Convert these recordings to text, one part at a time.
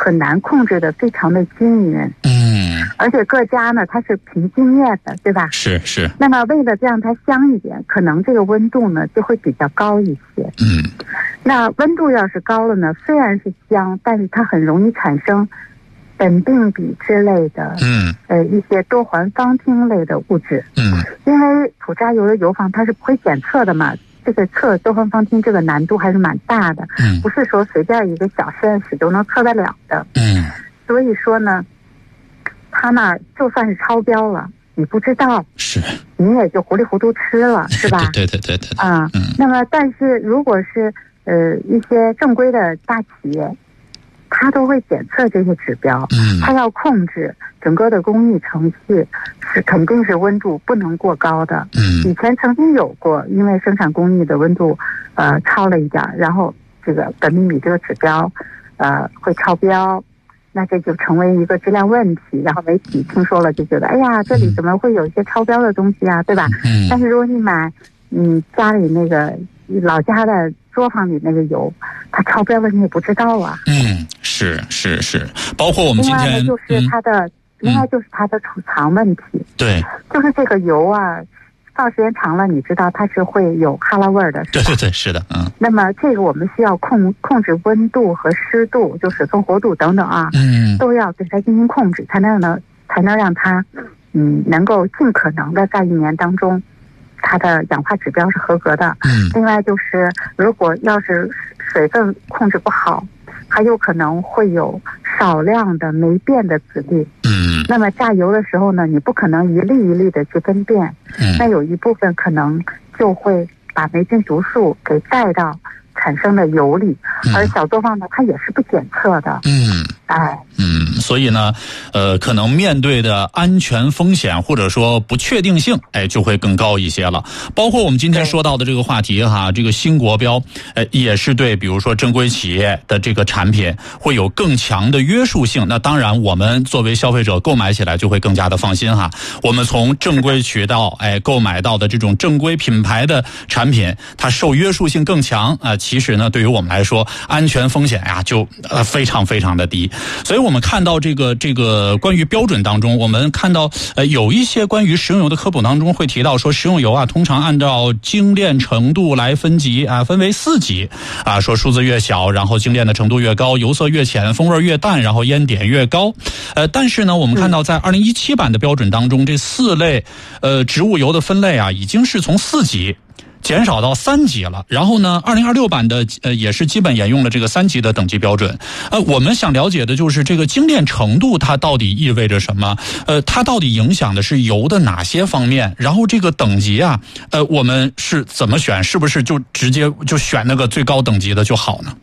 很难控制的非常的均匀。而且各家呢它是凭经验的，对吧？ 是。 那么为了让它香一点，可能这个温度呢就会比较高一些。那温度要是高了呢，虽然是香，但是它很容易产生苯并芘之类的一些多环芳烃类的物质。因为普榨油的油坊它是不会检测的嘛，这个测多环芳烃这个难度还是蛮大的，不是说随便一个小实验室都能测得了的。所以说呢，他那儿就算是超标了，你不知道， 是你也就糊里糊涂吃了，是吧？ 对。 那么但是如果是一些正规的大企业，他都会检测这些指标，他要控制整个的工艺程序，是肯定是温度不能过高的。以前曾经有过，因为生产工艺的温度超了一点，然后这个苯并芘这个指标会超标，那这就成为一个质量问题，然后媒体听说了就觉得，哎呀，这里怎么会有一些超标的东西啊，对吧？但是如果你买家里那个老家的作坊里那个油，它超标了你也不知道啊。 是，包括我们今天另外就是它的储藏问题。对，就是这个油啊，放时间长了，你知道它是会有哈喇味儿的。 对，是的。 那么这个我们需要控制温度和湿度，就水分活度等等啊，都要对它进行控制，才能让它能够尽可能的在一年当中，它的氧化指标是合格的。另外就是如果要是水分控制不好，还有可能会有少量的霉变的籽粒。那么榨油的时候呢，你不可能一粒一粒的去分辨，那有一部分可能就会把霉菌毒素给带到产生的油里，而小作坊呢，它也是不检测的。 所以呢，可能面对的安全风险或者说不确定性，就会更高一些了。包括我们今天说到的这个话题哈，这个新国标，也是对比如说正规企业的这个产品会有更强的约束性。那当然，我们作为消费者购买起来就会更加的放心哈。我们从正规渠道购买到的这种正规品牌的产品，它受约束性更强啊。其实呢，对于我们来说，安全风险呀就非常非常的低。所以我们看到这个关于标准当中，我们看到有一些关于食用油的科普当中会提到说，食用油啊通常按照精炼程度来分级啊，分为4级啊，说数字越小，然后精炼的程度越高，油色越浅，风味越淡，然后烟点越高。但是呢，我们看到在2017版的标准当中，这4类植物油的分类啊，已经是从4级减少到3级了。然后呢，2026版的也是基本沿用了这个3级的等级标准。我们想了解的就是这个精炼程度它到底意味着什么？它到底影响的是油的哪些方面？然后这个等级啊，我们是怎么选？是不是就直接就选那个最高等级的就好呢？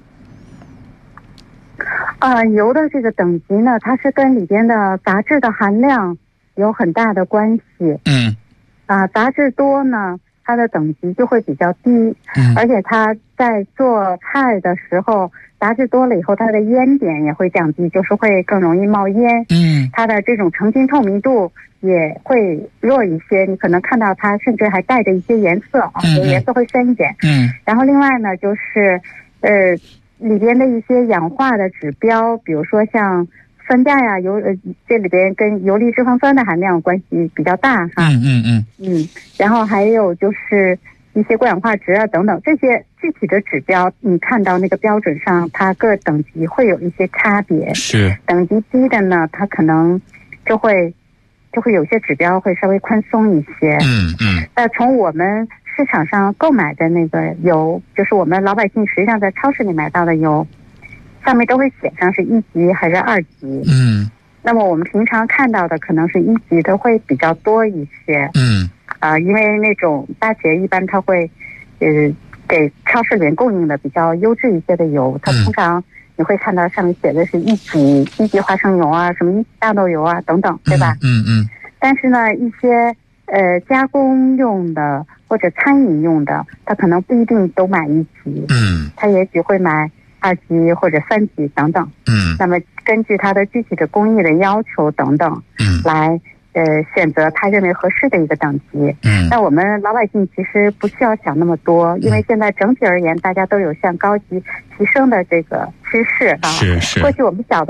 油的这个等级呢，它是跟里边的杂质的含量有很大的关系。杂质多呢，它的等级就会比较低，而且它在做菜的时候，杂质多了以后，它的烟点也会降低，就是会更容易冒烟。它的这种成筋透明度也会弱一些，你可能看到它甚至还带着一些颜色啊，颜色会深一点。然后另外呢，就是里边的一些氧化的指标，比如说像酸价呀，这里边跟游离脂肪酸的含量关系比较大哈。然后还有就是一些过氧化值啊等等，这些具体的指标，你看到那个标准上，它各等级会有一些差别。是等级低的呢，它可能就会有些指标会稍微宽松一些。从我们市场上购买的那个油，就是我们老百姓实际上在超市里买到的油，上面都会写上是1级还是2级。那么我们平常看到的可能是1级的会比较多一些。因为那种大企业一般它会给超市里面供应的比较优质一些的油，它通常你会看到上面写的是1级花生油啊，什么1级大豆油啊等等，对吧？但是呢，一些加工用的或者餐饮用的，它可能不一定都买1级，它也许会买2级或者3级等等。那么根据它的具体的工艺的要求等等，来选择他认为合适的一个等级。那我们老百姓其实不需要想那么多，因为现在整体而言，大家都有向高级提升的这个趋势啊。过去我们小的